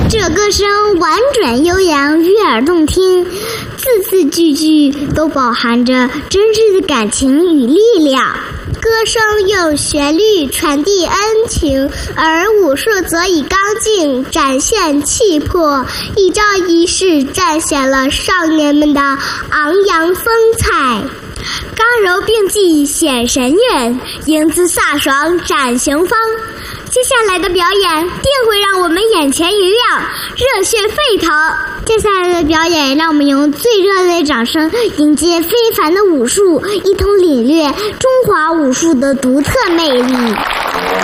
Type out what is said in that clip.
这歌声婉转悠扬，悦耳动听，字字句句都饱含着真挚的感情与力量。歌声用旋律传递恩情，而武术则以刚劲展现气魄，一招一式彰显了少年们的昂扬风采。刚柔并济显神韵，英姿飒爽展雄风。接下来的表演定会让我们眼前一亮，热血沸腾。接下来的表演让我们用最热烈的掌声迎接非凡的武术，一同领略中华武术的独特魅力。